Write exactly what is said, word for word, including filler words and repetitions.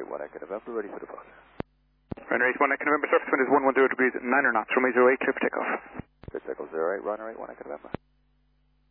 eight one Echo November, ready for departure. Runner eight one Echo November, surface wind is one one zero degrees, niner knots, runway zero eight, clear for takeoff. Good, cycle zero eight, runner eight one Echo November.